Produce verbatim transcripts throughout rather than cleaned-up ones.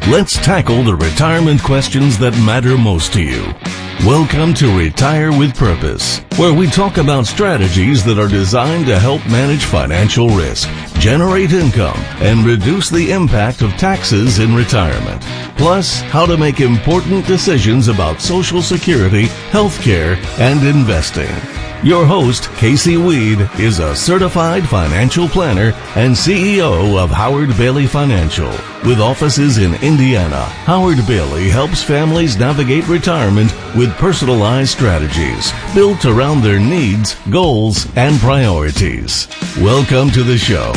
Let's tackle the retirement questions that matter most to you. Welcome to Retire with Purpose, where we talk about strategies that are designed to help manage financial risk, generate income, and reduce the impact of taxes in retirement. Plus, how to make important decisions about Social Security, healthcare, and investing. Your host, Casey Weed, is a certified financial planner and C E O of Howard Bailey Financial. With offices in Indiana, Howard Bailey helps families navigate retirement with personalized strategies built around their needs, goals, and priorities. Welcome to the show.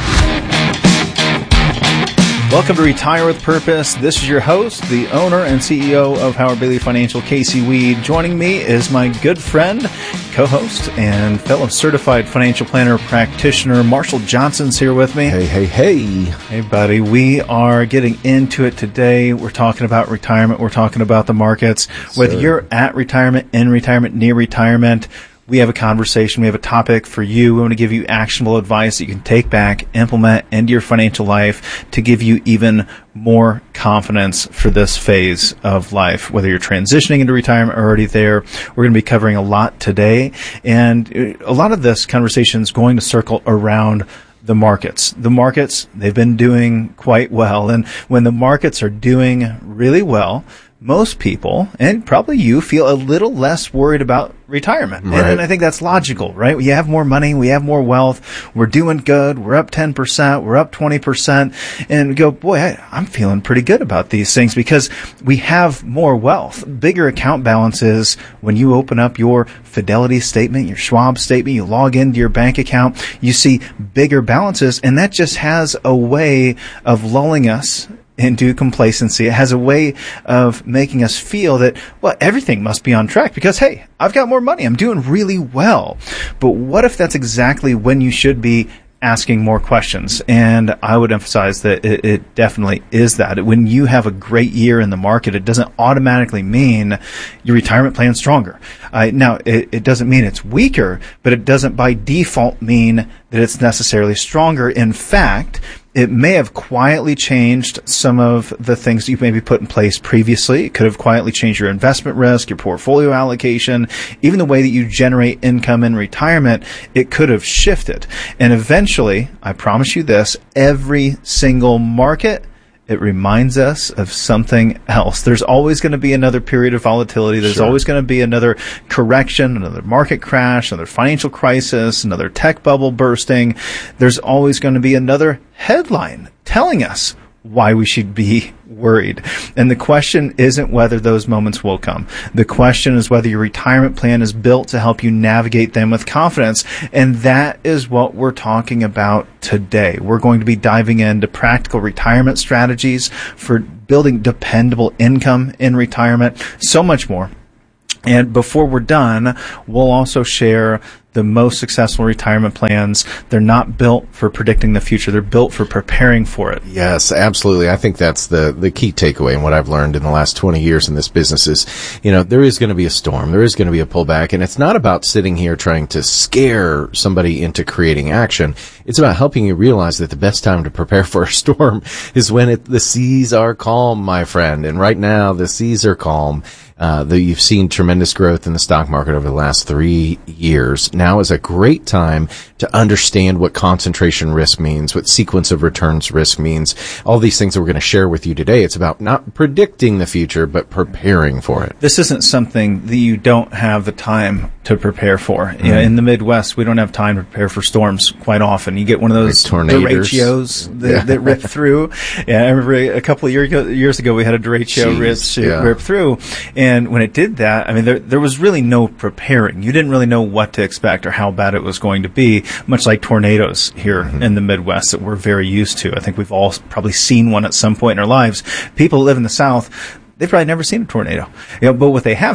Welcome to Retire with Purpose. This is your host, the owner and C E O of Howard Bailey Financial, Casey Weed. Joining me is my good friend, co-host, and fellow certified financial planner practitioner, Marshall Johnson's here with me. Hey, hey, hey. Hey, buddy. We are getting into it today. We're talking about retirement. We're talking about the markets. Whether Sir. you're at retirement, in retirement, near retirement, we have a conversation. We have a topic for you. We want to give you actionable advice that you can take back, implement into your financial life to give you even more confidence for this phase of life. Whether you're transitioning into retirement or already there, we're going to be covering a lot today. And a lot of this conversation is going to circle around the markets. The markets, they've been doing quite well. And when the markets are doing really well, most people, and probably you, feel a little less worried about retirement. Right. And, and I think that's logical, right? We have more money. We have more wealth. We're doing good. We're up ten percent. We're up twenty percent. And we go, boy, I, I'm feeling pretty good about these things because we have more wealth. Bigger account balances. When you open up your Fidelity statement, your Schwab statement, you log into your bank account, you see bigger balances. And that just has a way of lulling us into complacency. It has a way of making us feel that, well, everything must be on track because, hey, I've got more money. I'm doing really well. But what if that's exactly when you should be asking more questions? And I would emphasize that it, it definitely is that. When you have a great year in the market, it doesn't automatically mean your retirement plan is stronger. Uh, now, it, it doesn't mean it's weaker, but it doesn't by default mean that it's necessarily stronger. In fact, it may have quietly changed some of the things you maybe put in place previously. It could have quietly changed your investment risk, your portfolio allocation, even the way that you generate income in retirement. It could have shifted. And eventually, I promise you this, every single market, it reminds us of something else. There's always going to be another period of volatility. There's Sure. always going to be another correction, another market crash, another financial crisis, another tech bubble bursting. There's always going to be another headline telling us why we should be worried. And the question isn't whether those moments will come. The question is whether your retirement plan is built to help you navigate them with confidence. And that is what we're talking about today. We're going to be diving into practical retirement strategies for building dependable income in retirement, so much more. And before we're done, we'll also share the most successful retirement plans. They're not built for predicting the future. They're built for preparing for it. Yes, absolutely. I think that's the, the key takeaway and what I've learned in the last twenty years in this business is, you know, there is going to be a storm. There is going to be a pullback. And it's not about sitting here trying to scare somebody into creating action. It's about helping you realize that the best time to prepare for a storm is when it, the seas are calm, my friend. And right now, the seas are calm. Uh, the, you've seen tremendous growth in the stock market over the last three years. Now is a great time to understand what concentration risk means, what sequence of returns risk means, all these things that we're going to share with you today. It's about not predicting the future, but preparing for it. This isn't something that you don't have the time to prepare for. Mm-hmm. You know, in the Midwest, we don't have time to prepare for storms quite often. You get one of those like tornadoes. derechos that, yeah. that rip through. Yeah, I remember a couple of year ago, years ago, we had a derecho Jeez, rip, yeah. rip through. And when it did that, I mean, there, there was really no preparing. You didn't really know what to expect or how bad it was going to be, much like tornadoes here mm-hmm. in the Midwest that we're very used to. I think we've all probably seen one at some point in our lives. People who live in the South, they've probably never seen a tornado. You know, but what they have seen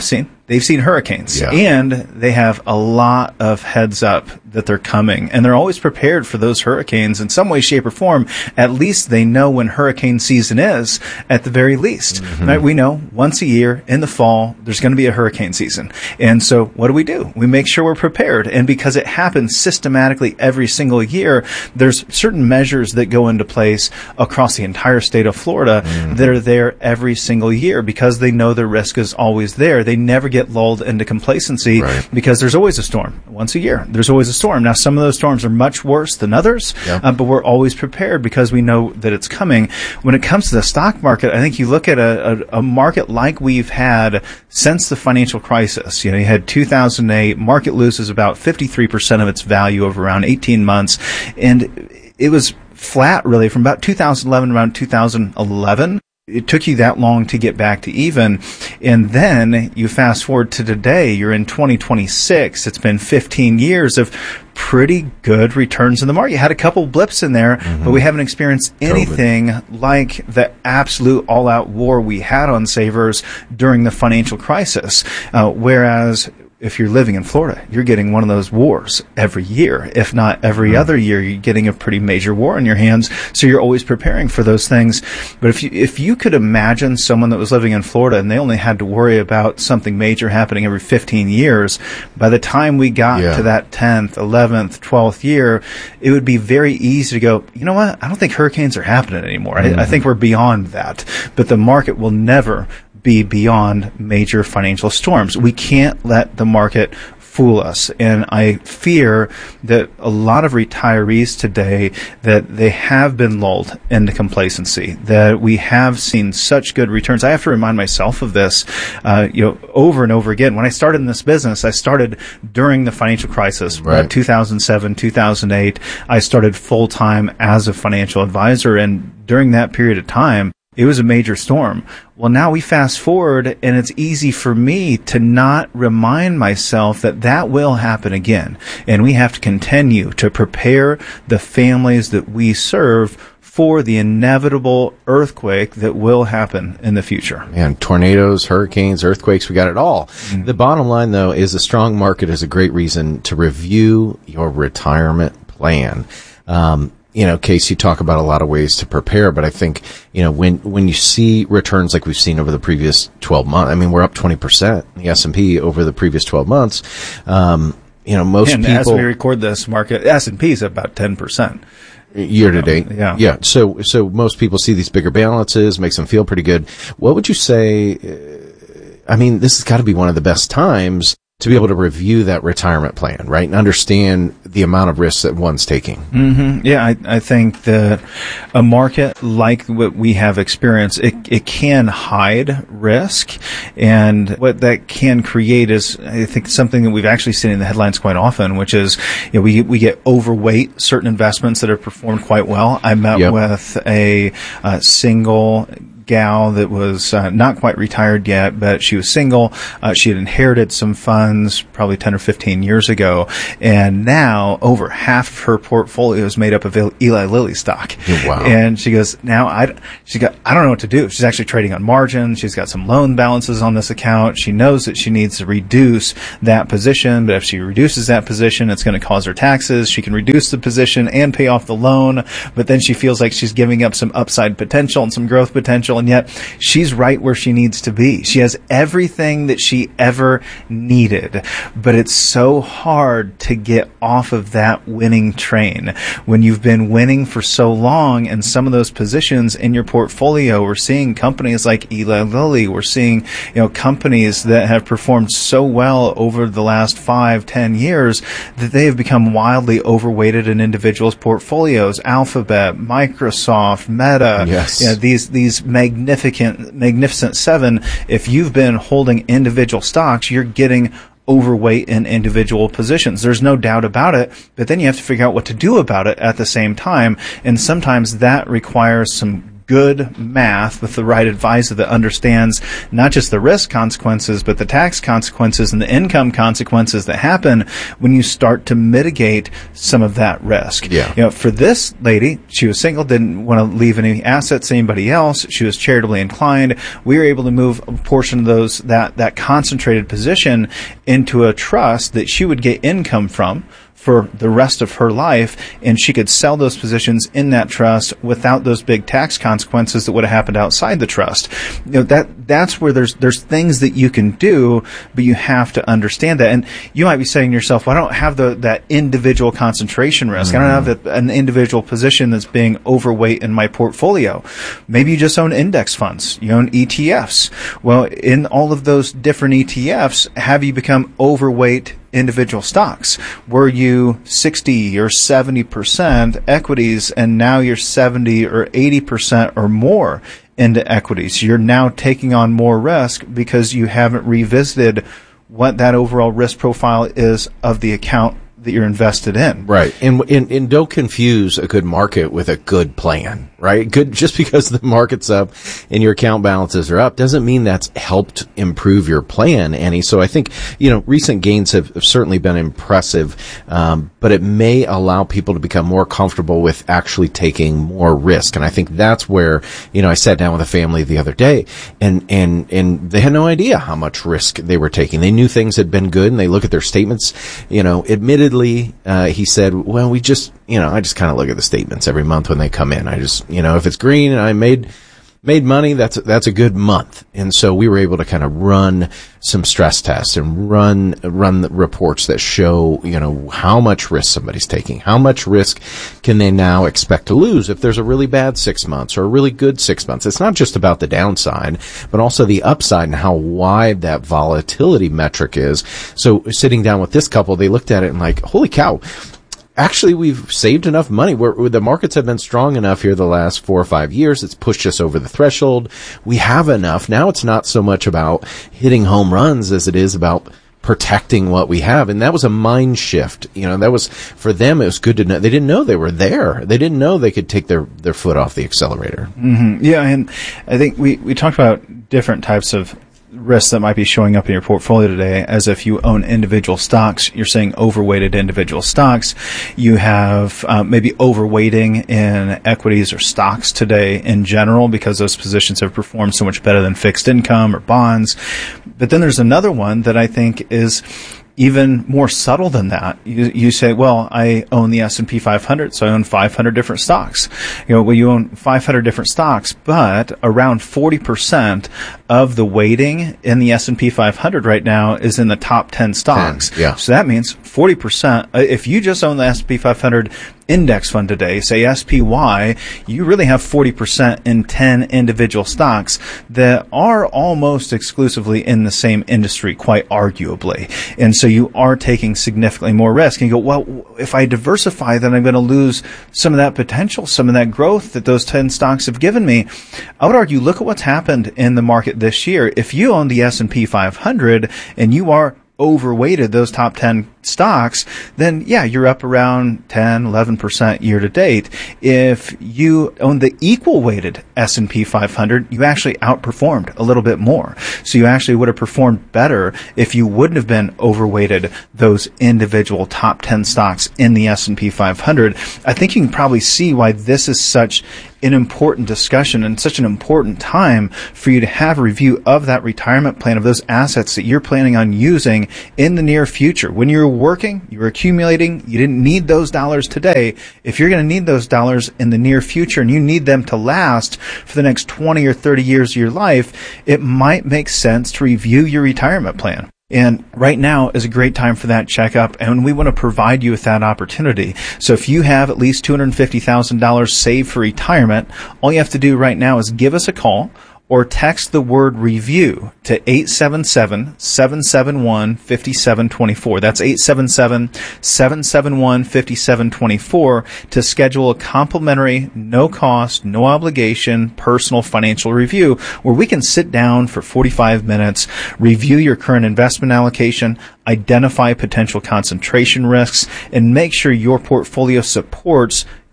they've seen hurricanes, Yeah. and they have a lot of heads up that they're coming, and they're always prepared for those hurricanes in some way, shape, or form. At least they know when hurricane season is, at the very least. Mm-hmm. Right? We know once a year in the fall, there's going to be a hurricane season. And so what do we do? We make sure we're prepared. And because it happens systematically every single year, there's certain measures that go into place across the entire state of Florida mm-hmm. that are there every single year because they know the risk is always there. They never get lulled into complacency right. because there's always a storm. Once a year, there's always a storm. Now, some of those storms are much worse than others, yep. uh, but we're always prepared because we know that it's coming. When it comes to the stock market, I think you look at a, a, a market like we've had since the financial crisis. You know, you had two thousand eight, market loses about fifty-three percent of its value over around eighteen months, and it was flat really from about two thousand eleven around two thousand eleven. It took you that long to get back to even. And then you fast forward to today, you're in twenty twenty-six. It's been fifteen years of pretty good returns in the market. You had a couple blips in there, mm-hmm. but we haven't experienced anything COVID. Like the absolute all-out war we had on savers during the financial crisis. Uh, whereas if you're living in Florida, you're getting one of those wars every year. If not every mm. other year, you're getting a pretty major war in your hands. So you're always preparing for those things. But if you, if you could imagine someone that was living in Florida and they only had to worry about something major happening every fifteen years, by the time we got yeah. to that tenth, eleventh, twelfth year, it would be very easy to go, you know what? I don't think hurricanes are happening anymore. Mm-hmm. I, I think we're beyond that. But the market will never be beyond major financial storms. We can't let the market fool us. And I fear that a lot of retirees today, that they have been lulled into complacency, that we have seen such good returns. I have to remind myself of this, uh, you know, over and over again. When I started in this business, I started during the financial crisis, right. uh, two thousand seven, two thousand eight. I started full-time as a financial advisor. And during that period of time, it was a major storm. Well, now we fast forward, and it's easy for me to not remind myself that that will happen again. And we have to continue to prepare the families that we serve for the inevitable earthquake that will happen in the future. Man, tornadoes, hurricanes, earthquakes, we got it all. Mm-hmm. The bottom line, though, is a strong market is a great reason to review your retirement plan. Um, You know, Case, you talk about a lot of ways to prepare, but I think, you know, when, when you see returns like we've seen over the previous twelve months, I mean, we're up twenty percent in the S and P over the previous twelve months. Um, you know, most and people. As we record this, market, S and P is about ten percent. Year to date. Um, yeah. Yeah. So, so most people see these bigger balances, makes them feel pretty good. What would you say? Uh, I mean, this has got to be one of the best times to be able to review that retirement plan, right? And understand the amount of risks that one's taking. Mm-hmm. Yeah, I, I think that a market like what we have experienced, it, it can hide risk. And what that can create is, I think, something that we've actually seen in the headlines quite often, which is, you know, we, we get overweight certain investments that have performed quite well. I met yep. with a, a single gal that was uh, not quite retired yet, but she was single. Uh, she had inherited some funds probably ten or fifteen years ago, and now over half of her portfolio is made up of Eli Lilly stock. Wow. And she goes, now I, she got, I don't know what to do. She's actually trading on margin. She's got some loan balances on this account. She knows that she needs to reduce that position, but if she reduces that position, it's going to cause her taxes. She can reduce the position and pay off the loan, but then she feels like she's giving up some upside potential and some growth potential. And yet she's right where she needs to be. She has everything that she ever needed, but it's so hard to get off of that winning train when you've been winning for so long. And some of those positions in your portfolio, we're seeing companies like Eli Lilly. We're seeing, you know, companies that have performed so well over the last five, ten years that they have become wildly overweighted in individuals' portfolios. Alphabet, Microsoft, Meta, yes. you know, these these magnificent, magnificent seven, if you've been holding individual stocks, you're getting overweight in individual positions. There's no doubt about it, but then you have to figure out what to do about it at the same time. And sometimes that requires some good math with the right advisor that understands not just the risk consequences, but the tax consequences and the income consequences that happen when you start to mitigate some of that risk. Yeah. You know, for this lady, she was single, didn't want to leave any assets to anybody else. She was charitably inclined. We were able to move a portion of those, that, that concentrated position into a trust that she would get income from for the rest of her life, and she could sell those positions in that trust without those big tax consequences that would have happened outside the trust. You know, that that's where there's there's things that you can do, but you have to understand that. And you might be saying to yourself, well, I don't have the that individual concentration risk. Mm-hmm. I don't have a, an individual position that's being overweight in my portfolio. Maybe you just own index funds. You own E T Fs. Well, in all of those different E T Fs, have you become overweight individual stocks? Were you sixty or seventy percent equities, and now you're seventy or eighty percent or more into equities? You're now taking on more risk because you haven't revisited what that overall risk profile is of the account that you're invested in. Right. And, and, and don't confuse a good market with a good plan, right? Good, just because the market's up and your account balances are up doesn't mean that's helped improve your plan any. So I think, you know, recent gains have, have certainly been impressive, um, but it may allow people to become more comfortable with actually taking more risk. And I think that's where, you know, I sat down with a family the other day and, and, and they had no idea how much risk they were taking. They knew things had been good, and they look at their statements, you know, admittedly, Uh, he said, well, we just, you know, I just kind of look at the statements every month when they come in. I just, you know, if it's green and I made, made money, that's, that's a good month. And so we were able to kind of run some stress tests and run, run the reports that show, you know, how much risk somebody's taking. How much risk can they now expect to lose if there's a really bad six months or a really good six months? It's not just about the downside, but also the upside and how wide that volatility metric is. So sitting down with this couple, they looked at it and like, holy cow. Actually, we've saved enough money. We're, the markets have been strong enough here the last four or five years. It's pushed us over the threshold. We have enough. Now it's not so much about hitting home runs as it is about protecting what we have. And that was a mind shift. You know, that was, for them, it was good to know. They didn't know they were there. They didn't know they could take their, their foot off the accelerator. Mm-hmm. Yeah. And I think we, we talked about different types of risks that might be showing up in your portfolio today. As if you own individual stocks, you're saying overweighted individual stocks. You have uh, maybe overweighting in equities or stocks today in general because those positions have performed so much better than fixed income or bonds. But then there's another one that I think is even more subtle than that. You, you say, well, I own the S and P five hundred, so I own five hundred different stocks. You know, well, you own five hundred different stocks, but around forty percent of the weighting in the S and P five hundred right now is in the top ten stocks. ten, yeah. So that means forty percent. If you just own the S and P five hundred index fund today, say S P Y, you really have forty percent in ten individual stocks that are almost exclusively in the same industry, quite arguably. And so you are taking significantly more risk. And you go, well, if I diversify, then I'm going to lose some of that potential, some of that growth that those ten stocks have given me. I would argue, look at what's happened in the market this year. If you own the S and P five hundred and you are overweighted those top ten stocks, then yeah, you're up around ten, eleven percent year to date. If you own the equal weighted S and P five hundred, you actually outperformed a little bit more. So you actually would have performed better if you wouldn't have been overweighted those individual top ten stocks in the S and P five hundred. I think you can probably see why this is such an important discussion and such an important time for you to have a review of that retirement plan, of those assets that you're planning on using in the near future. When you're working, you're accumulating, you didn't need those dollars today. If you're going to need those dollars in the near future and you need them to last for the next twenty or thirty years of your life, it might make sense to review your retirement plan. And right now is a great time for that checkup, and we want to provide you with that opportunity. So if you have at least two hundred fifty thousand dollars saved for retirement, all you have to do right now is give us a call or text the word review to eight seven seven, seven seven one, five seven two four. That's eight seven seven, seven seven one, five seven two four to schedule a complimentary, no cost, no obligation, personal financial review where we can sit down for forty-five minutes, review your current investment allocation, identify potential concentration risks, and make sure your portfolio supports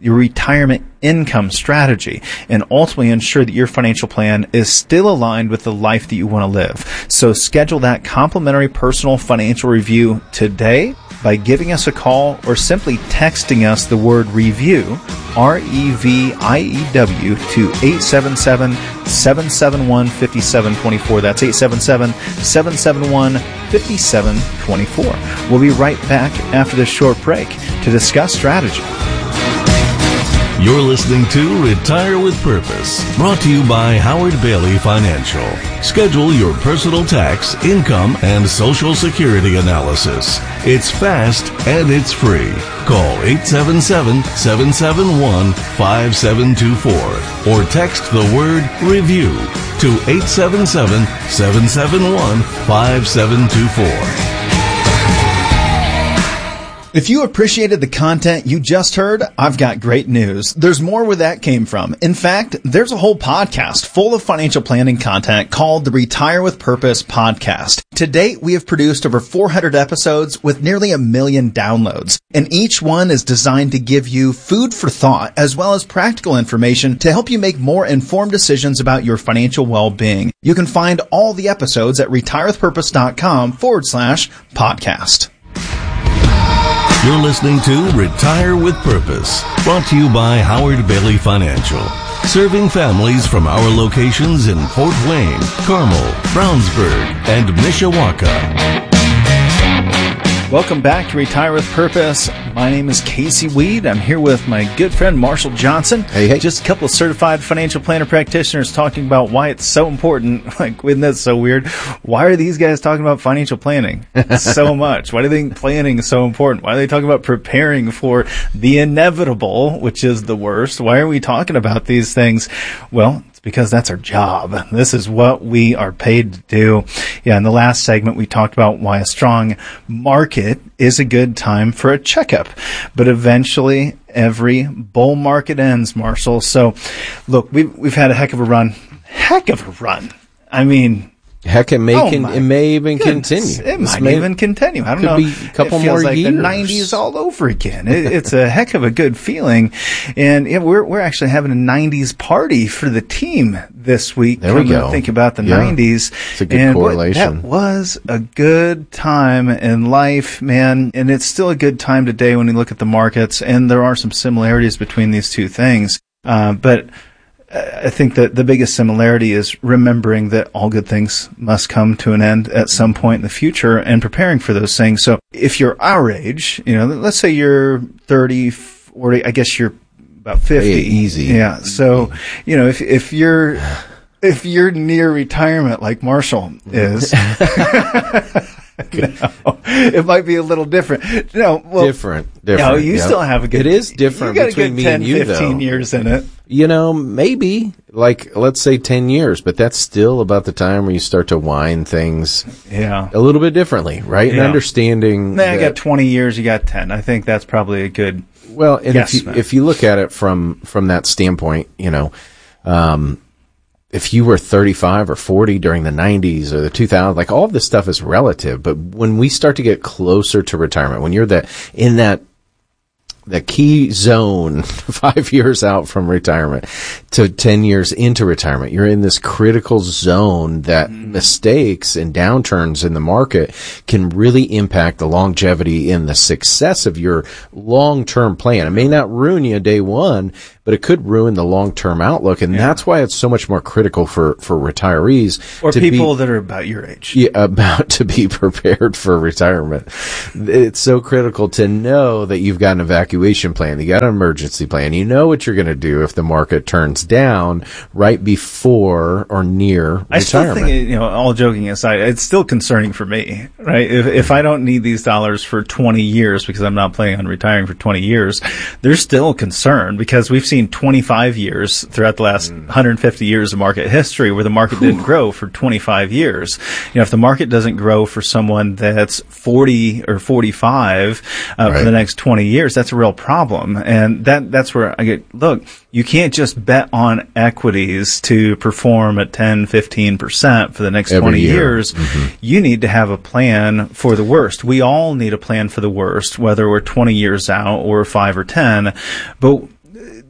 your retirement income strategy, and ultimately ensure that your financial plan is still aligned with the life that you want to live. So schedule that complimentary personal financial review today by giving us a call or simply texting us the word review, R E V I E W, to eight seven seven, seven seven one, five seven two four. That's eight seven seven, seven seven one, five seven two four. We'll be right back after this short break to discuss strategy. You're listening to Retire with Purpose, brought to you by Howard Bailey Financial. Schedule your personal tax, income, and Social Security analysis. It's fast and it's free. Call eight seven seven, seven seven one, five seven two four or text the word REVIEW to eight seven seven, seven seven one, five seven two four. If you appreciated the content you just heard, I've got great news. There's more where that came from. In fact, there's a whole podcast full of financial planning content called the Retire with Purpose podcast. To date, we have produced over four hundred episodes with nearly a million downloads, and each one is designed to give you food for thought as well as practical information to help you make more informed decisions about your financial well-being. You can find all the episodes at retirewithpurpose.com forward slash podcast. You're listening to Retire with Purpose, brought to you by Howard Bailey Financial, serving families from our locations in Fort Wayne, Carmel, Brownsburg, and Mishawaka. Welcome back to Retire with Purpose. My name is Casey Weed. I'm here with my good friend Marshall Johnson. Hey, hey. Just a couple of certified financial planner practitioners talking about why it's so important. Like, isn't that so weird? Why are these guys talking about financial planning so much? Why do they think planning is so important? Why are they talking about preparing for the inevitable, which is the worst? Why are we talking about these things? Well, because that's our job. This is what we are paid to do. Yeah, in the last segment, we talked about why a strong market is a good time for a checkup. But eventually, every bull market ends, Marshall. So, look, we've, we've had a heck of a run. Heck of a run. I mean... Heck, it may oh con- it may even goodness. continue. It might may, even continue. I don't could know. Be a couple it feels more like years. The nineties all over again. It, it's a heck of a good feeling, and yeah, we're we're actually having a nineties party for the team this week. There we go. Think about the yeah. nineties. It's a good and correlation. That was a good time in life, man, and it's still a good time today when you look at the markets. And there are some similarities between these two things, uh, but. I think that the biggest similarity is remembering that all good things must come to an end at some point in the future and preparing for those things. So if you're our age, you know, let's say you're thirty, forty, I guess you're about fifty. Hey, easy. Yeah. So, you know, if, if you're, if you're near retirement like Marshall is, no, it might be a little different. No, well, different, different. No, you yep. still have a good. It is different you got between a good me ten, and you, fifteen though. years in it. You know, maybe like let's say ten years, but that's still about the time where you start to wind things, yeah, a little bit differently, right? Yeah. And understanding. Nah, I that, got twenty years. You got ten. I think that's probably a good. Well, and guess, if you man. if you look at it from from that standpoint, you know, um, if you were thirty-five or forty during the nineties or the two thousands, like all of this stuff is relative. But when we start to get closer to retirement, when you're that in that the key zone five years out from retirement to ten years into retirement, you're in this critical zone that mm-hmm. mistakes and downturns in the market can really impact the longevity and the success of your long-term plan. It may not ruin you day one, but it could ruin the long-term outlook. And yeah. that's why it's so much more critical for, for retirees. Or to people be, that are about your age. Yeah, about to be prepared for retirement. It's so critical to know that you've got an evacuation plan. You got an emergency plan. You know what you're going to do if the market turns down right before or near I retirement. still think, you know, all joking aside, it's still concerning for me, right? If, if I don't need these dollars for twenty years because I'm not planning on retiring for twenty years, there's still concern because we've seen twenty-five years throughout the last mm. one hundred fifty years of market history where the market Whew. didn't grow for twenty-five years. You know, if the market doesn't grow for someone that's forty or forty-five uh, right. for the next twenty years, that's a real problem. And that that's where I get, look, you can't just bet on equities to perform at ten, fifteen percent for the next Every twenty year. years. Mm-hmm. You need to have a plan for the worst. We all need a plan for the worst, whether we're twenty years out or five or ten. But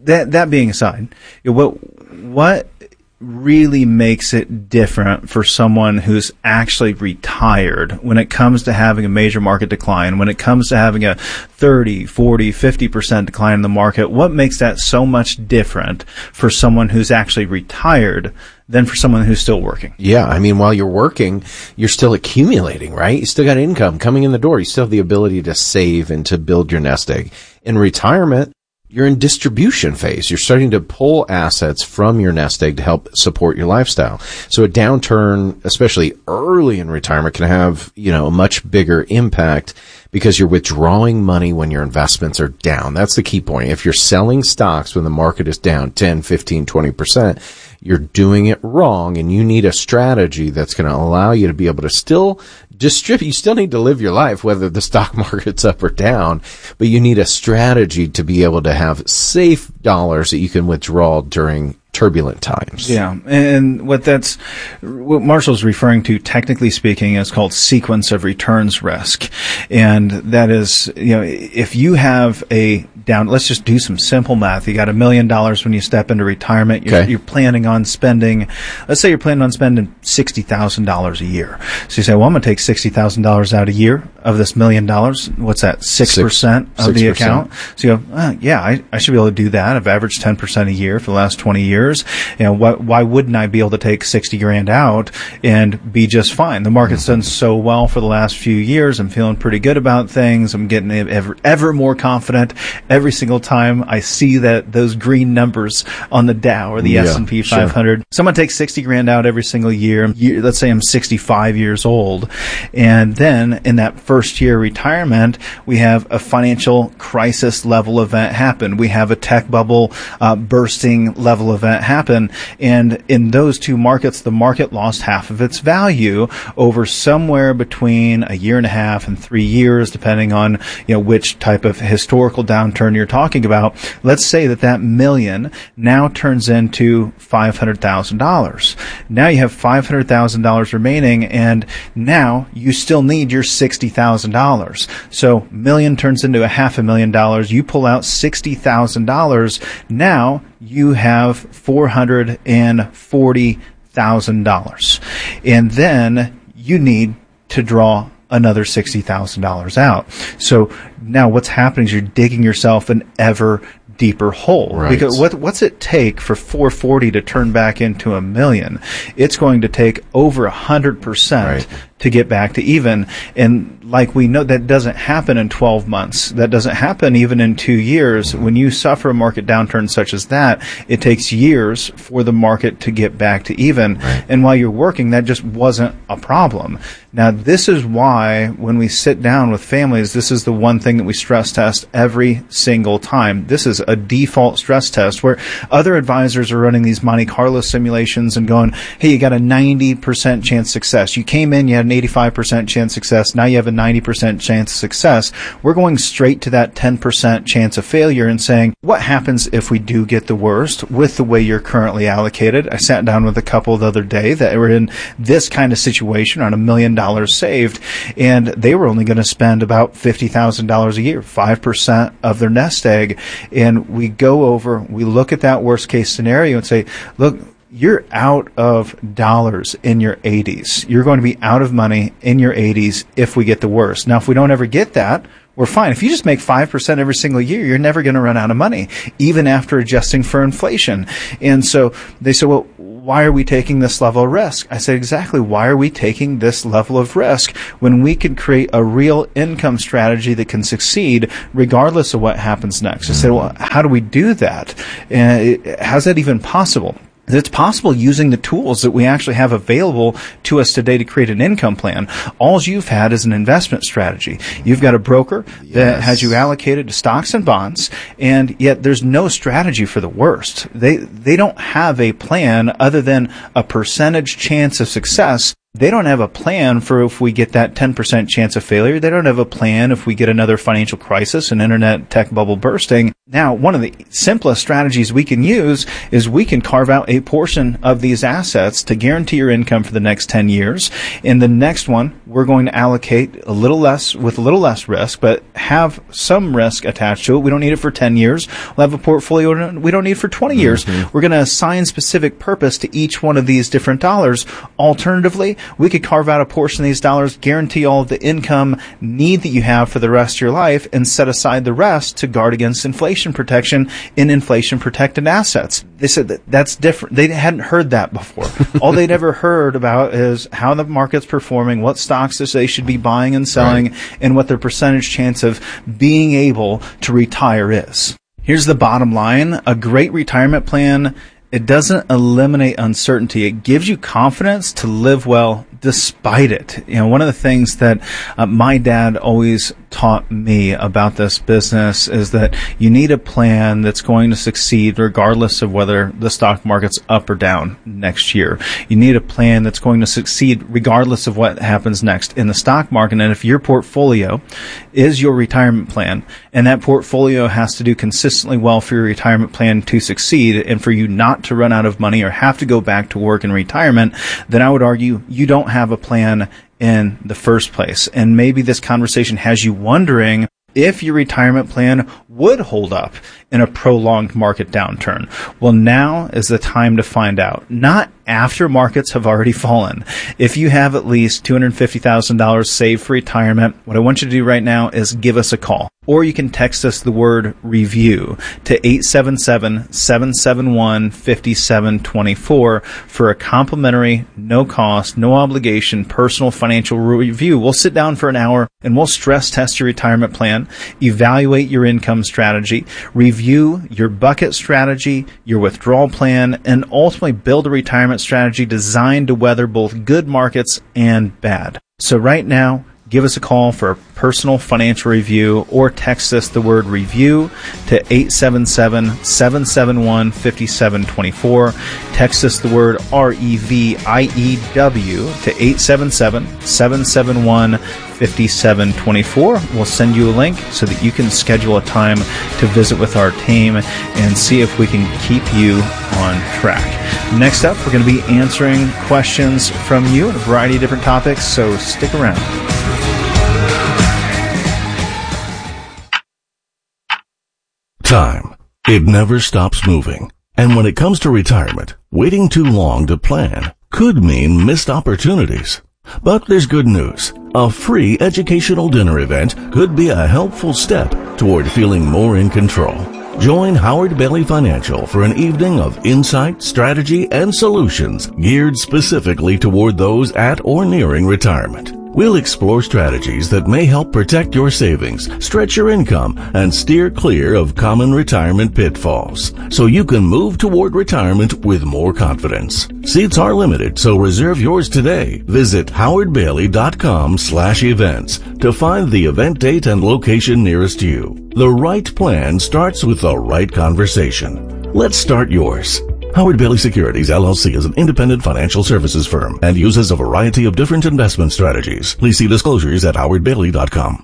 that that being aside, what what really makes it different for someone who's actually retired when it comes to having a major market decline, when it comes to having a thirty, forty, fifty percent decline in the market? What makes that so much different for someone who's actually retired than for someone who's still working? Yeah, I mean, while you're working, you're still accumulating, right? You still got income coming in the door. You still have the ability to save and to build your nest egg. In retirement, you're in distribution phase. You're starting to pull assets from your nest egg to help support your lifestyle. So a downturn, especially early in retirement, can have, you know, a much bigger impact because you're withdrawing money when your investments are down. That's the key point. If you're selling stocks when the market is down ten, fifteen, twenty percent, you're doing it wrong, and you need a strategy that's going to allow you to be able to still distribute. You still need to live your life, whether the stock market's up or down, but you need a strategy to be able to have safe dollars that you can withdraw during turbulent times. Yeah, and what that's what Marshall's referring to, technically speaking, is called sequence of returns risk, and that is, you know, if you have a down, let's just do some simple math. You got a million dollars when you step into retirement. You're, okay. you're planning on spending, let's say you're planning on spending sixty thousand dollars a year. So you say, well, I'm going to take sixty thousand dollars out a year of this million dollars. What's that? Six percent of six the percent. account. So you go, uh, yeah, I, I should be able to do that. I've averaged ten percent a year for the last twenty years. You know, why, why wouldn't I be able to take sixty grand out and be just fine? The market's done so well for the last few years. I'm feeling pretty good about things. I'm getting ever, ever more confident every single time I see that those green numbers on the Dow or the yeah, S and P five hundred. Sure. Someone takes sixty grand out every single year. Let's say I'm sixty-five years old. And then in that first year retirement, we have a financial crisis level event happen. We have a tech bubble uh, bursting level event happen. And in those two markets, the market lost half of its value over somewhere between a year and a half and three years, depending on, you know, which type of historical downturn you're talking about. Let's say that that million now turns into five hundred thousand dollars. Now you have five hundred thousand dollars remaining, and now you still need your sixty thousand dollars. So million turns into a half a million dollars. You pull out sixty thousand dollars. Now you have four hundred forty thousand dollars. And then you need to draw another sixty thousand dollars out. So now what's happening is you're digging yourself an ever deeper hole. Right. Because what what's it take for four forty to turn back into a million? It's going to take over one hundred percent right. to get back to even. And like we know, that doesn't happen in twelve months. That doesn't happen even in two years. When you suffer a market downturn such as that, it takes years for the market to get back to even. Right. And while you're working, that just wasn't a problem. Now, this is why when we sit down with families, this is the one thing that we stress test every single time. This is a default stress test where other advisors are running these Monte Carlo simulations and going, hey, you got a ninety percent chance success. You came in, you had an eighty-five percent chance success. Now you have a ninety percent chance of success. We're going straight to that ten percent chance of failure and saying, what happens if we do get the worst with the way you're currently allocated? I sat down with a couple the other day that were in this kind of situation on a million dollars saved, and they were only going to spend about fifty thousand dollars a year, five percent of their nest egg. And we go over, we look at that worst case scenario and say, look, you're out of dollars in your eighties. You're going to be out of money in your eighties if we get the worst. Now, if we don't ever get that, we're fine. If you just make five percent every single year, you're never going to run out of money, even after adjusting for inflation. And so they said, well, why are we taking this level of risk? I said, exactly. Why are we taking this level of risk when we can create a real income strategy that can succeed regardless of what happens next? I said, well, how do we do that? And how's that even possible? It's possible using the tools that we actually have available to us today to create an income plan. All you've had is an investment strategy. You've got a broker yes. that has you allocated to stocks and bonds, and yet there's no strategy for the worst. They they don't have a plan other than a percentage chance of success. They don't have a plan for if we get that ten percent chance of failure. They don't have a plan if we get another financial crisis, an internet tech bubble bursting. Now, one of the simplest strategies we can use is we can carve out a portion of these assets to guarantee your income for the next ten years. And the next one, we're going to allocate a little less with a little less risk, but have some risk attached to it. We don't need it for ten years. We'll have a portfolio we don't need for twenty years. Mm-hmm. We're going to assign specific purpose to each one of these different dollars. Alternatively, we could carve out a portion of these dollars, guarantee all of the income need that you have for the rest of your life, and set aside the rest to guard against inflation protection in inflation protected assets. They said that that's different. They hadn't heard that before. All they'd ever heard about is how the market's performing, what stocks they should be buying and selling, right, and what their percentage chance of being able to retire is. Here's the bottom line. A great retirement plan, it doesn't eliminate uncertainty. It gives you confidence to live well despite it. You know, one of the things that uh, my dad always taught me about this business is that you need a plan that's going to succeed regardless of whether the stock market's up or down next year. You need a plan that's going to succeed regardless of what happens next in the stock market. And if your portfolio is your retirement plan, and that portfolio has to do consistently well for your retirement plan to succeed and for you not to run out of money or have to go back to work in retirement, then I would argue you don't have a plan in the first place. And maybe this conversation has you wondering if your retirement plan would hold up in a prolonged market downturn. Well, now is the time to find out. Not after markets have already fallen. If you have at least two hundred fifty thousand dollars saved for retirement, what I want you to do right now is give us a call. Or you can text us the word review to eight seven seven, seven seven one, five seven two four for a complimentary, no cost, no obligation personal financial review. We'll sit down for an hour and we'll stress test your retirement plan, evaluate your income strategy, review your bucket strategy, your withdrawal plan, and ultimately build a retirement strategy designed to weather both good markets and bad. So right now, give us a call for a personal financial review or text us the word review to eight seven seven, seven seven one, five seven two four. Text us the word R E V I E W to eight seven seven, seven seven one, five seven two four. We'll send you a link so that you can schedule a time to visit with our team and see if we can keep you on track. Next up, we're going to be answering questions from you on a variety of different topics, so stick around. Time. It never stops moving. And when it comes to retirement, waiting too long to plan could mean missed opportunities. But there's good news. A free educational dinner event could be a helpful step toward feeling more in control. Join Howard Bailey Financial for an evening of insight, strategy, and solutions geared specifically toward those at or nearing retirement. We'll explore strategies that may help protect your savings, stretch your income, and steer clear of common retirement pitfalls, so you can move toward retirement with more confidence. Seats are limited, so reserve yours today. Visit howardbailey.com slash events to find the event date and location nearest you. The right plan starts with the right conversation. Let's start yours. Howard Bailey Securities, L L C is an independent financial services firm and uses a variety of different investment strategies. Please see disclosures at howard bailey dot com.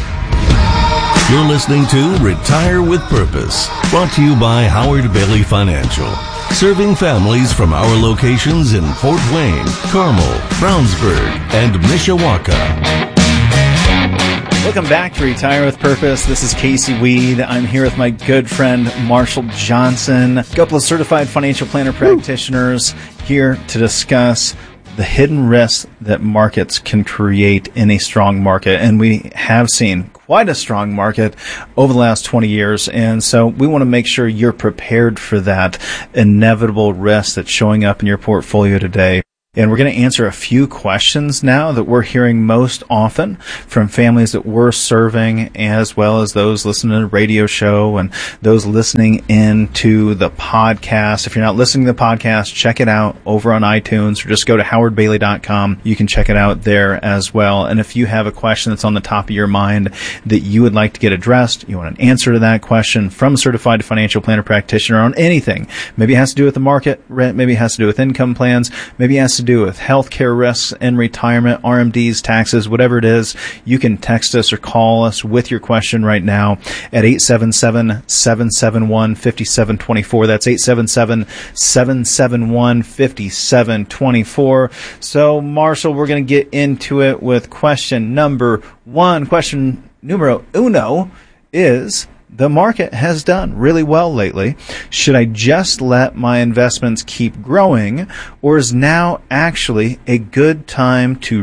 You're listening to Retire with Purpose, brought to you by Howard Bailey Financial, serving families from our locations in Fort Wayne, Carmel, Brownsburg, and Mishawaka. Welcome back to Retire with Purpose. This is Casey Weed. I'm here with my good friend Marshall Johnson, a couple of certified financial planner practitioners here to discuss the hidden risks that markets can create in a strong market. And we have seen quite a strong market over the last twenty years. And so we want to make sure you're prepared for that inevitable risk that's showing up in your portfolio today. And we're going to answer a few questions now that we're hearing most often from families that we're serving, as well as those listening to the radio show and those listening into the podcast. If you're not listening to the podcast, check it out over on iTunes or just go to howard bailey dot com. You can check it out there as well. And if you have a question that's on the top of your mind that you would like to get addressed, you want an answer to that question from a certified financial planner practitioner on anything. Maybe it has to do with the market, maybe it has to do with income plans, maybe it has to do with healthcare risks in retirement, R M Ds, taxes, whatever it is, you can text us or call us with your question right now at eight seven seven, seven seven one, five seven two four. That's eight seven seven, seven seven one, five seven two four. So, Marshall, we're going to get into it with question number one. Question numero uno is, the market has done really well lately. Should I just let my investments keep growing, or is now actually a good time to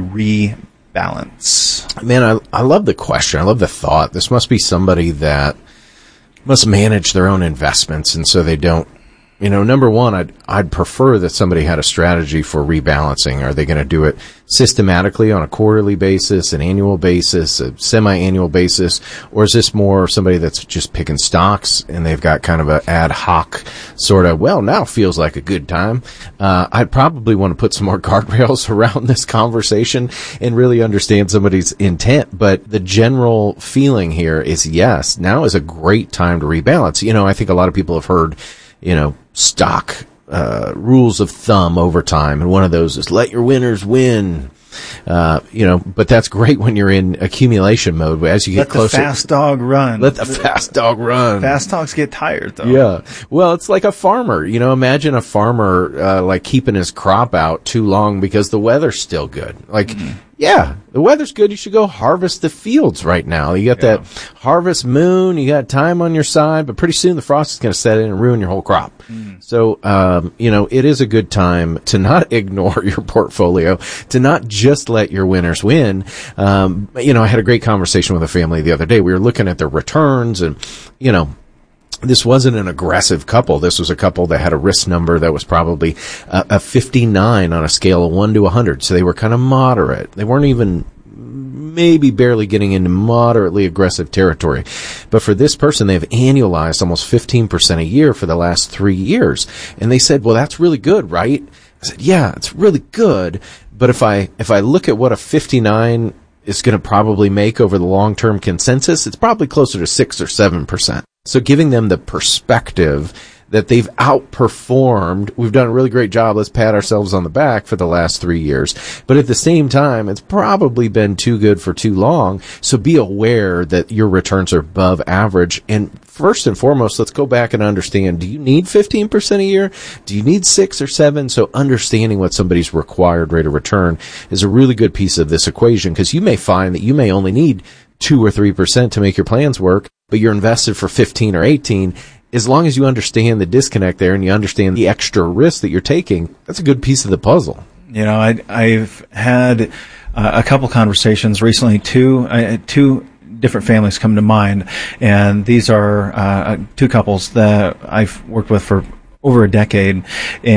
rebalance? Man, I, I love the question. I love the thought. This must be somebody that must manage their own investments, and so they don't, you know, number one, I'd, I'd prefer that somebody had a strategy for rebalancing. Are they going to do it systematically on a quarterly basis, an annual basis, a semi-annual basis, or is this more somebody that's just picking stocks and they've got kind of an ad hoc sort of, well, now feels like a good time? Uh, I'd probably want to put some more guardrails around this conversation and really understand somebody's intent. But the general feeling here is, yes, now is a great time to rebalance. You know, I think a lot of people have heard, you know, stock uh rules of thumb over time, and one of those is let your winners win. Uh, you know, but that's great when you're in accumulation mode. As you get let closer, let the fast dog run. Let the fast dog run. Fast dogs get tired, though. Yeah. Well, it's like a farmer. You know, imagine a farmer uh, like keeping his crop out too long because the weather's still good. Like, mm-hmm. yeah, the weather's good. You should go harvest the fields right now. You got yeah. that harvest moon. You got time on your side, but pretty soon the frost is going to set in and ruin your whole crop. Mm. So, um, you know, it is a good time to not ignore your portfolio, to not just let your winners win. Um, you know, I had a great conversation with a family the other day. We were looking at their returns, and, you know, this wasn't an aggressive couple. This was a couple that had a risk number that was probably a, a fifty-nine on a scale of one to one hundred. So they were kind of moderate. They weren't even maybe barely getting into moderately aggressive territory. But for this person, they've annualized almost fifteen percent a year for the last three years. And they said, well, that's really good, right? I said, yeah, it's really good. But if I, if I look at what a fifty-nine is going to probably make over the long-term consensus, it's probably closer to six or seven percent. So giving them the perspective that they've outperformed. We've done a really great job. Let's pat ourselves on the back for the last three years. But at the same time, it's probably been too good for too long. So be aware that your returns are above average. And first and foremost, let's go back and understand, do you need fifteen percent a year? Do you need six or seven? So understanding what somebody's required rate of return is a really good piece of this equation, because you may find that you may only need two or three percent to make your plans work, but you're invested for fifteen or eighteen. As long as you understand the disconnect there and you understand the extra risk that you're taking, that's a good piece of the puzzle. You know, I, I've had uh, a couple conversations recently, two, uh, two different families come to mind, and these are uh, two couples that I've worked with for over a decade.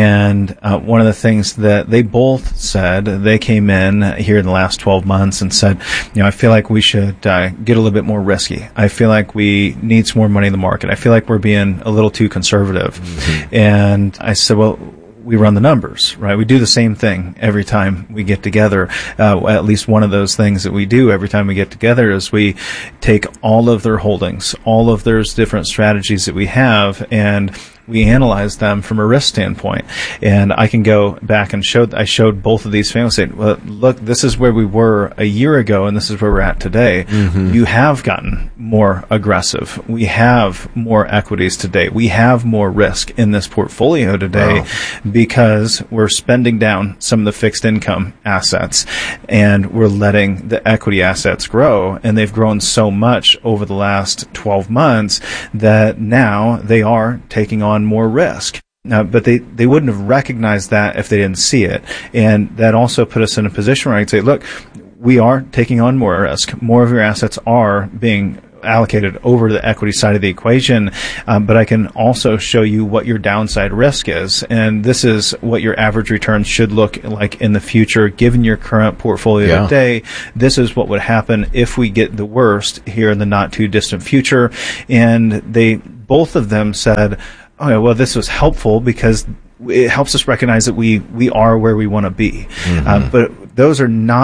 And uh, one of the things that they both said, they came in here in the last twelve months and said, you know, I feel like we should uh, get a little bit more risky. I feel like we need some more money in the market. I feel like we're being a little too conservative. Mm-hmm. And I said, well, we run the numbers, right? We do the same thing every time we get together. Uh, at least one of those things that we do every time we get together is we take all of their holdings, all of those different strategies that we have, and we analyze them from a risk standpoint. And I can go back and show, I showed both of these families, saying, well, look, this is where we were a year ago, and this is where we're at today. Mm-hmm. You have gotten more aggressive. We have more equities today. We have more risk in this portfolio today. Wow. Because we're spending down some of the fixed income assets, and we're letting the equity assets grow. And they've grown so much over the last twelve months that now they are taking on more risk. Uh, but they, they wouldn't have recognized that if they didn't see it. And that also put us in a position where I could say, look, we are taking on more risk. More of your assets are being allocated over to the equity side of the equation, um, but I can also show you what your downside risk is, and this is what your average return should look like in the future, given your current portfolio yeah. today. This is what would happen if we get the worst here in the not too distant future. And they, both of them said, oh yeah, well, this was helpful because it helps us recognize that we, we are where we want to be. Mm-hmm. Um, but those are not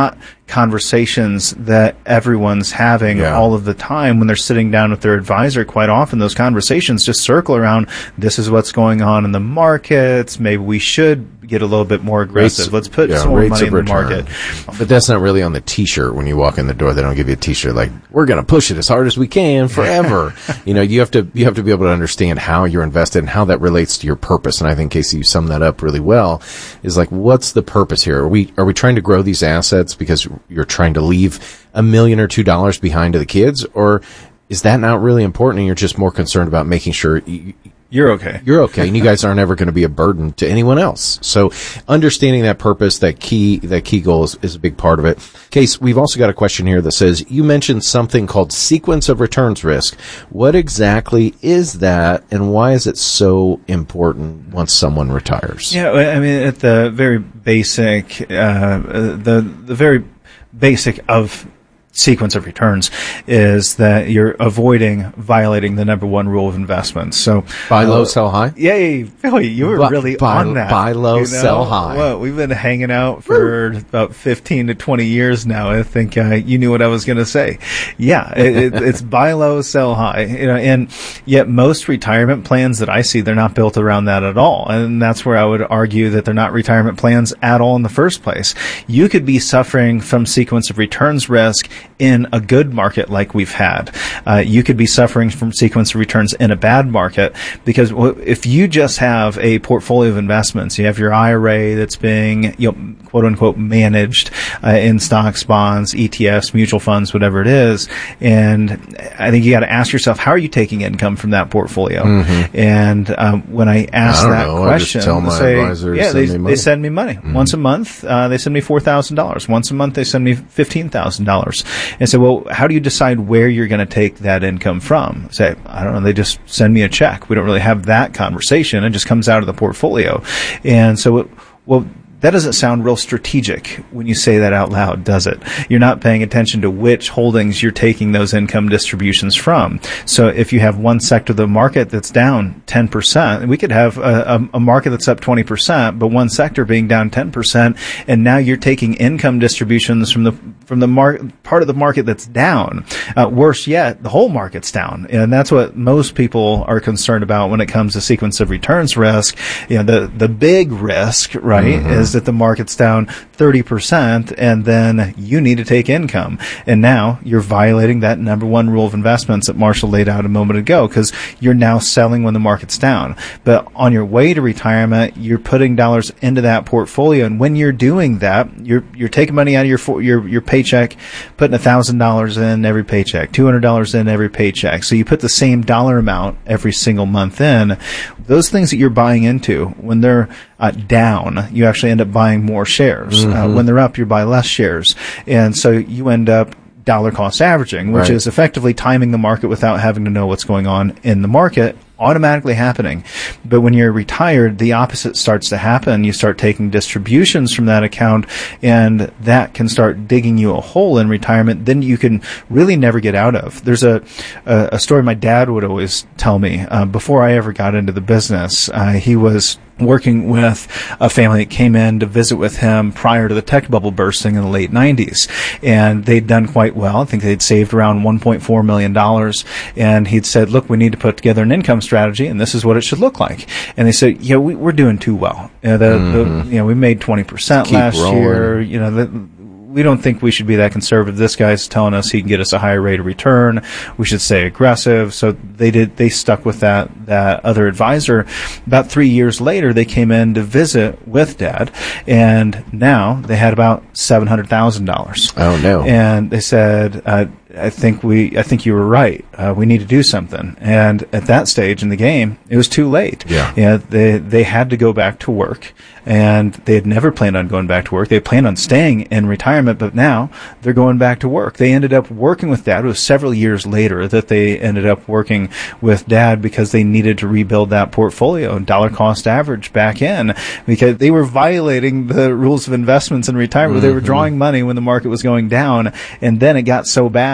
conversations that everyone's having Yeah. all of the time when they're sitting down with their advisor. Quite often those conversations just circle around, this is what's going on in the markets, maybe we should get a little bit more aggressive. Rates- Let's put yeah, some more rates money of in the return. market. But that's not really on the T-shirt when you walk in the door. They don't give you a T-shirt like, we're going to push it as hard as we can forever. You know, you have to you have to be able to understand how you're invested and how that relates to your purpose. And I think, Casey, you summed that up really well. Is like, what's the purpose here? Are we are we trying to grow these assets because you're trying to leave a million or two dollars behind to the kids, or is that not really important and you're just more concerned about making sure you, You're okay. You're okay, and you guys aren't ever going to be a burden to anyone else. So understanding that purpose, that key, that key goal is, is a big part of it. Case, we've also got a question here that says, you mentioned something called sequence of returns risk. What exactly is that, and why is it so important once someone retires? Yeah, I mean, at the very basic, uh, the the very basic of sequence of returns is that you're avoiding violating the number one rule of investments. So Buy low, uh, sell high? Yay, Billy, you were Bu- really buy- on that. buy low, you know? sell high. Well, we've been hanging out for Woo. about fifteen to twenty years now. I think uh, you knew what I was going to say. Yeah, it, it, it's buy low, sell high. You know, and yet most retirement plans that I see, they're not built around that at all. And that's where I would argue that they're not retirement plans at all in the first place. You could be suffering from sequence of returns risk in a good market like we've had. Uh, you could be suffering from sequence of returns in a bad market, because if you just have a portfolio of investments, you have your I R A that's being, you know, quote unquote managed uh, in stocks, bonds, E T Fs, mutual funds, whatever it is. And I think you got to ask yourself, how are you taking income from that portfolio? Mm-hmm. And um, when I ask I don't that know. question, I just tell my say, advisor to yeah, send they, me money. they send me money. Mm-hmm. Once a month, uh, they send me four thousand dollars. Once a month, they send me fifteen thousand dollars. And so, well, how do you decide where you're going to take that income from? Say, I don't know, they just send me a check. We don't really have that conversation. It just comes out of the portfolio. And so, it, well, that doesn't sound real strategic when you say that out loud, does it? You're not paying attention to which holdings you're taking those income distributions from. So if you have one sector of the market that's down ten percent, we could have a, a market that's up twenty percent, but one sector being down ten percent, and now you're taking income distributions from the from the mar- part of the market that's down. Uh, worse yet, the whole market's down. And that's what most people are concerned about when it comes to sequence of returns risk. You know, the, the big risk, right, mm-hmm. is that the market's down thirty percent, and then you need to take income. And now you're violating that number one rule of investments that Marshall laid out a moment ago, because you're now selling when the market's down. But on your way to retirement, you're putting dollars into that portfolio. And when you're doing that, you're you're taking money out of your your your paycheck, putting one thousand dollars in every paycheck, two hundred dollars in every paycheck. So you put the same dollar amount every single month in. Those things that you're buying into, when they're uh, down, you actually end up buying more shares. Mm-hmm. Uh, when they're up, you buy less shares. And so you end up dollar cost averaging, which right. is effectively timing the market without having to know what's going on in the market, automatically happening. But when you're retired, the opposite starts to happen. You start taking distributions from that account, and that can start digging you a hole in retirement then you can really never get out of. There's a a, a story my dad would always tell me uh, before I ever got into the business. Uh, he was working with a family that came in to visit with him prior to the tech bubble bursting in the late nineties. And they'd done quite well. I think they'd saved around one point four million dollars. And he'd said, look, we need to put together an income strategy, and this is what it should look like. And they said, yeah, we, we're doing too well. You know, the, mm-hmm. the, you know, we made twenty percent last rolling. year. You know, the, we don't think we should be that conservative. This guy's telling us he can get us a higher rate of return. We should stay aggressive. So they did, they stuck with that, that other advisor. About three years later, they came in to visit with Dad, and now they had about seven hundred thousand dollars. Oh no. And they said, uh, I think we, I think you were right. Uh, we need to do something. And at that stage in the game, it was too late. Yeah. Yeah. They, they had to go back to work, and they had never planned on going back to work. They planned on staying in retirement, but now they're going back to work. They ended up working with Dad. It was several years later that they ended up working with Dad because they needed to rebuild that portfolio and dollar cost average back in, because they were violating the rules of investments in retirement. Mm-hmm. They were drawing money when the market was going down, and then it got so bad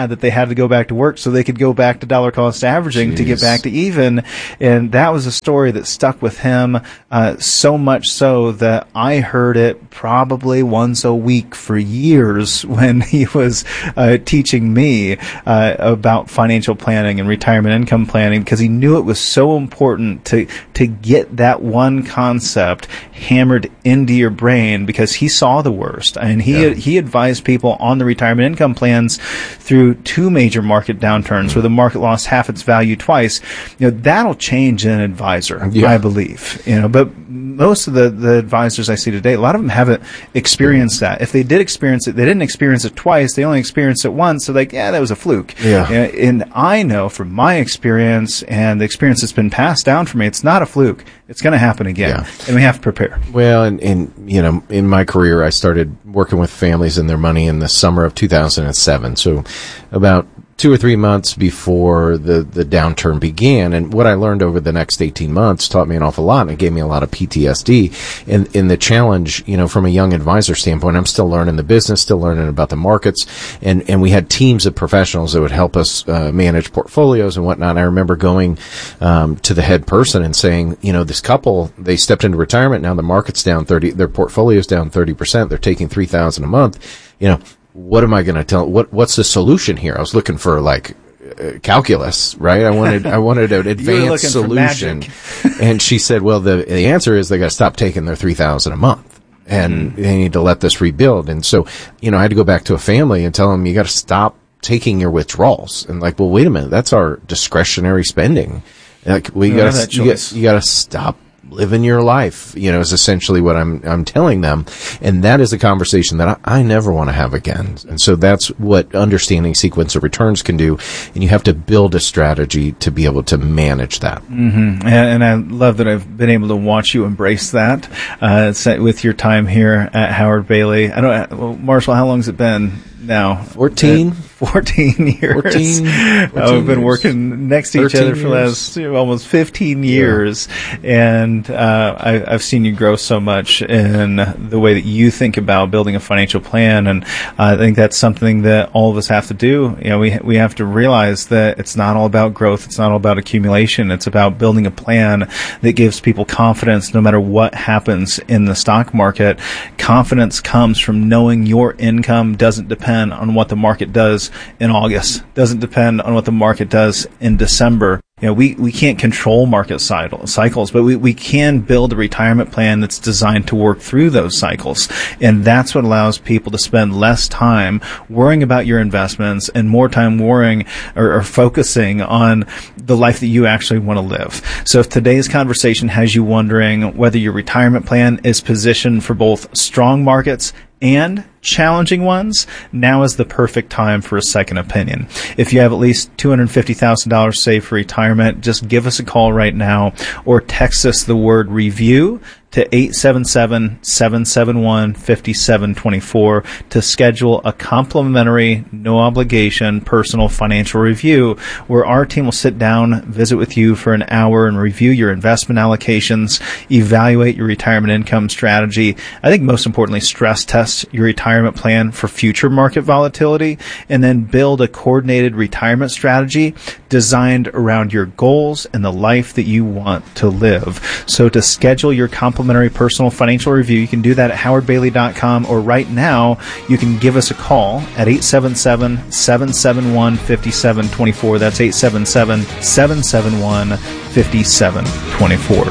that they had to go back to work so they could go back to dollar cost averaging Jeez. to get back to even. And that was a story that stuck with him uh, so much so that I heard it probably once a week for years when he was uh, teaching me uh, about financial planning and retirement income planning, because he knew it was so important to to get that one concept hammered into your brain, because he saw the worst. And he yeah. he advised people on the retirement income plans through two major market downturns where the market lost half its value twice. You know, that'll change an advisor, yeah. I believe. You know, but most of the, the advisors I see today, a lot of them haven't experienced that. If they did experience it, they didn't experience it twice. They only experienced it once. So like, yeah, that was a fluke. Yeah. And I know from my experience and the experience that's been passed down for me, it's not a fluke. It's going to happen again. Yeah. And we have to prepare. Well, and, and, you know, in my career, I started working with families and their money in the summer of two thousand seven. So about two or three months before the, the downturn began. And what I learned over the next eighteen months taught me an awful lot, and it gave me a lot of P T S D. And in the challenge, you know, from a young advisor standpoint, I'm still learning the business, still learning about the markets. And, and we had teams of professionals that would help us uh, manage portfolios and whatnot. I remember going um, to the head person and saying, you know, this couple, they stepped into retirement. Now the market's down thirty, their portfolio's down thirty percent. They're taking three thousand a month. You know, what am I going to tell? What What's the solution here? I was looking for like uh, calculus, right? I wanted I wanted an advanced solution, and she said, "Well, the the answer is they got to stop taking their three thousand a month, and mm. they need to let this rebuild." And so, you know, I had to go back to a family and tell them, "You got to stop taking your withdrawals." And like, well, wait a minute, that's our discretionary spending. Like, we got to you got you got to stop living your life, you know, is essentially what I'm, I'm telling them. And that is a conversation that I, I never want to have again. And so that's what understanding sequence of returns can do. And you have to build a strategy to be able to manage that. Mm-hmm. And, and I love that I've been able to watch you embrace that, uh, with your time here at Howard Bailey. I don't, well, Marshall, how long has it been now? fourteen fourteen years. fourteen, fourteen uh, we've been working next to each other for the last almost fifteen years. Yeah. And uh, I, I've seen you grow so much in the way that you think about building a financial plan. And I think that's something that all of us have to do. You know, we we have to realize that it's not all about growth. It's not all about accumulation. It's about building a plan that gives people confidence no matter what happens in the stock market. Confidence comes from knowing your income doesn't depend on what the market does in August, doesn't depend on what the market does in December. You know, we, we can't control market cycles, but we, we can build a retirement plan that's designed to work through those cycles. And that's what allows people to spend less time worrying about your investments and more time worrying or, or focusing on the life that you actually want to live. So if today's conversation has you wondering whether your retirement plan is positioned for both strong markets and challenging ones, now is the perfect time for a second opinion. If you have at least two hundred fifty thousand dollars saved for retirement, just give us a call right now or text us the word review to eight seven seven, seven seven one, five seven two four to schedule a complimentary, no obligation personal financial review where our team will sit down, visit with you for an hour and review your investment allocations, evaluate your retirement income strategy. I think most importantly, stress test your retirement plan for future market volatility, and then build a coordinated retirement strategy designed around your goals and the life that you want to live. So to schedule your complimentary personal financial review, you can do that at howard bailey dot com, or right now you can give us a call at eight seven seven, seven seven one, five seven two four. That's eight seven seven, seven seven one, five seven two four.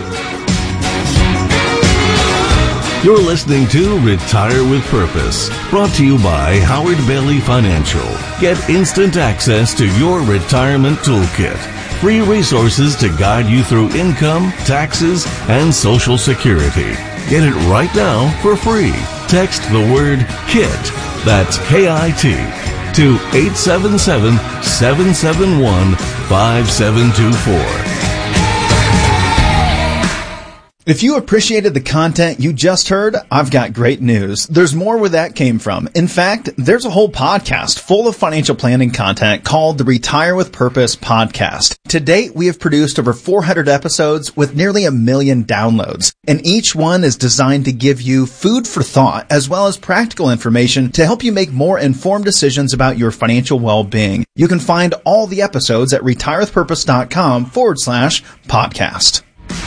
You're listening to Retire with Purpose, brought to you by Howard Bailey Financial. Get instant access to your retirement toolkit. Free resources to guide you through income, taxes, and Social Security. Get it right now for free. Text the word KIT, that's K I T, to eight seven seven, seven seven one, five seven two four. If you appreciated the content you just heard, I've got great news. There's more where that came from. In fact, there's a whole podcast full of financial planning content called the Retire with Purpose podcast. To date, we have produced over four hundred episodes with nearly a million downloads, and each one is designed to give you food for thought as well as practical information to help you make more informed decisions about your financial well-being. You can find all the episodes at retirewithpurpose.com forward slash podcast.